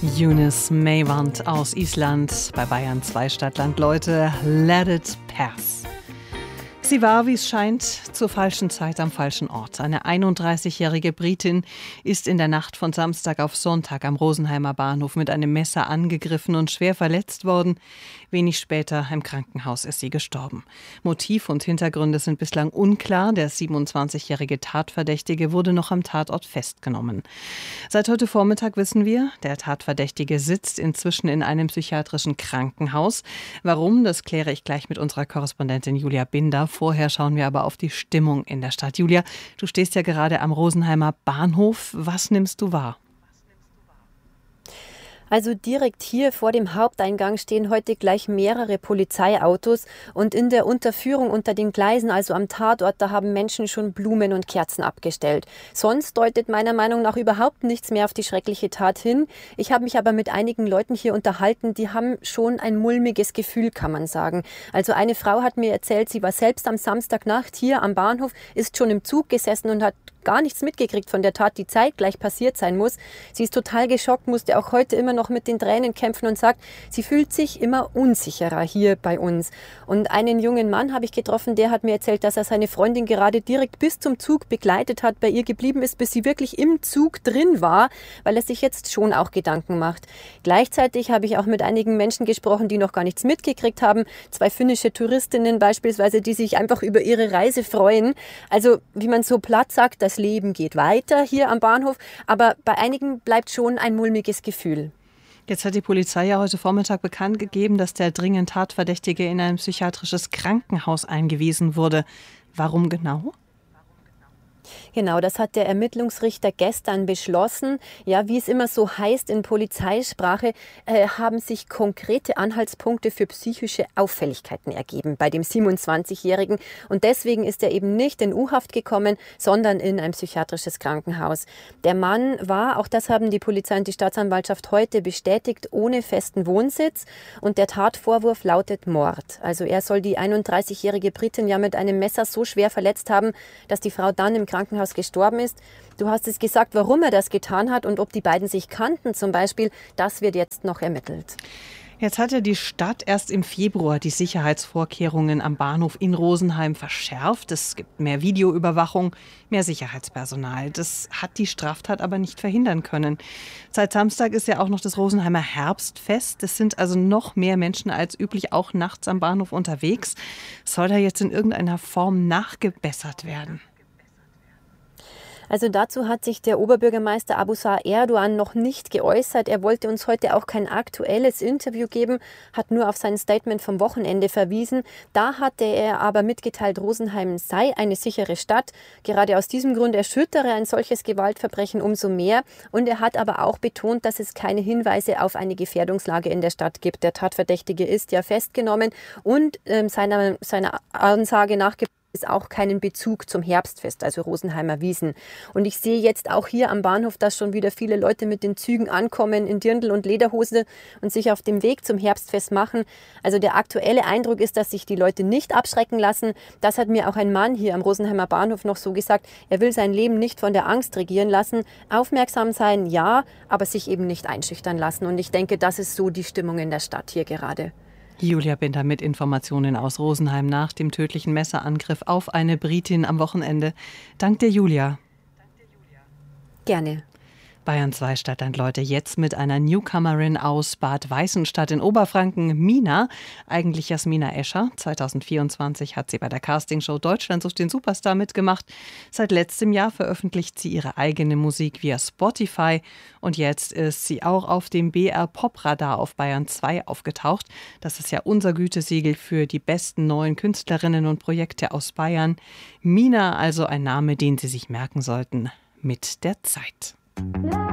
Eunice Meywand aus Island bei Bayern 2 Stadtland Leute, Let It Pass. Sie war, wie es scheint, zur falschen Zeit am falschen Ort. Eine 31-jährige Britin ist in der Nacht von Samstag auf Sonntag am Rosenheimer Bahnhof mit einem Messer angegriffen und schwer verletzt worden. Wenig später im Krankenhaus ist sie gestorben. Motiv und Hintergründe sind bislang unklar. Der 27-jährige Tatverdächtige wurde noch am Tatort festgenommen. Seit heute Vormittag wissen wir, der Tatverdächtige sitzt inzwischen in einem psychiatrischen Krankenhaus. Warum, das kläre ich gleich mit unserer Korrespondentin Julia Binder. Vorher schauen wir aber auf die Stimmung in der Stadt. Julia, du stehst ja gerade am Rosenheimer Bahnhof. Was nimmst du wahr? Also direkt hier vor dem Haupteingang stehen heute gleich mehrere Polizeiautos und in der Unterführung unter den Gleisen, also am Tatort, da haben Menschen schon Blumen und Kerzen abgestellt. Sonst deutet meiner Meinung nach überhaupt nichts mehr auf die schreckliche Tat hin. Ich habe mich aber mit einigen Leuten hier unterhalten, die haben schon ein mulmiges Gefühl, kann man sagen. Also eine Frau hat mir erzählt, sie war selbst am Samstagnacht hier am Bahnhof, ist schon im Zug gesessen und hat gar nichts mitgekriegt von der Tat, die zeitgleich passiert sein muss. Sie ist total geschockt, musste auch heute immer noch mit den Tränen kämpfen und sagt, sie fühlt sich immer unsicherer hier bei uns. Und einen jungen Mann habe ich getroffen, der hat mir erzählt, dass er seine Freundin gerade direkt bis zum Zug begleitet hat, bei ihr geblieben ist, bis sie wirklich im Zug drin war, weil er sich jetzt schon auch Gedanken macht. Gleichzeitig habe ich auch mit einigen Menschen gesprochen, die noch gar nichts mitgekriegt haben. 2 finnische Touristinnen beispielsweise, die sich einfach über ihre Reise freuen. Also, wie man so platt sagt, das Leben geht weiter hier am Bahnhof, aber bei einigen bleibt schon ein mulmiges Gefühl. Jetzt hat die Polizei ja heute Vormittag bekannt gegeben, dass der dringend Tatverdächtige in ein psychiatrisches Krankenhaus eingewiesen wurde. Warum genau? Genau, das hat der Ermittlungsrichter gestern beschlossen. Ja, wie es immer so heißt in Polizeisprache, haben sich konkrete Anhaltspunkte für psychische Auffälligkeiten ergeben bei dem 27-Jährigen. Und deswegen ist er eben nicht in U-Haft gekommen, sondern in ein psychiatrisches Krankenhaus. Der Mann war, auch das haben die Polizei und die Staatsanwaltschaft heute bestätigt, ohne festen Wohnsitz. Und der Tatvorwurf lautet Mord. Also er soll die 31-jährige Britin ja mit einem Messer so schwer verletzt haben, dass die Frau dann im Krankenhaus gestorben ist. Du hast es gesagt, warum er das getan hat und ob die beiden sich kannten zum Beispiel, das wird jetzt noch ermittelt. Jetzt hat ja die Stadt erst im Februar die Sicherheitsvorkehrungen am Bahnhof in Rosenheim verschärft. Es gibt mehr Videoüberwachung, mehr Sicherheitspersonal. Das hat die Straftat aber nicht verhindern können. Seit Samstag ist ja auch noch das Rosenheimer Herbstfest. Es sind also noch mehr Menschen als üblich auch nachts am Bahnhof unterwegs. Soll da jetzt in irgendeiner Form nachgebessert werden? Also dazu hat sich der Oberbürgermeister Abusar Erdogan noch nicht geäußert. Er wollte uns heute auch kein aktuelles Interview geben, hat nur auf sein Statement vom Wochenende verwiesen. Da hatte er aber mitgeteilt, Rosenheim sei eine sichere Stadt. Gerade aus diesem Grund erschüttere ein solches Gewaltverbrechen umso mehr. Und er hat aber auch betont, dass es keine Hinweise auf eine Gefährdungslage in der Stadt gibt. Der Tatverdächtige ist ja festgenommen und seiner Ansage nach gibt es auch keinen Bezug zum Herbstfest, also Rosenheimer Wiesn. Und ich sehe jetzt auch hier am Bahnhof, dass schon wieder viele Leute mit den Zügen ankommen in Dirndl und Lederhose und sich auf dem Weg zum Herbstfest machen. Also der aktuelle Eindruck ist, dass sich die Leute nicht abschrecken lassen. Das hat mir auch ein Mann hier am Rosenheimer Bahnhof noch so gesagt. Er will sein Leben nicht von der Angst regieren lassen. Aufmerksam sein, ja, aber sich eben nicht einschüchtern lassen. Und ich denke, das ist so die Stimmung in der Stadt hier gerade. Julia Binder mit Informationen aus Rosenheim nach dem tödlichen Messerangriff auf eine Britin am Wochenende. Dank dir, Julia. Gerne. Bayern 2 Stadtland Leute jetzt mit einer Newcomerin aus Bad Weißenstadt in Oberfranken, Mina, eigentlich Jasmina Escher. 2024 hat sie bei der Castingshow Deutschland sucht den Superstar mitgemacht. Seit letztem Jahr veröffentlicht sie ihre eigene Musik via Spotify und jetzt ist sie auch auf dem BR Pop-Radar auf Bayern 2 aufgetaucht. Das ist ja unser Gütesiegel für die besten neuen Künstlerinnen und Projekte aus Bayern. Mina, also ein Name, den Sie sich merken sollten, mit der Zeit.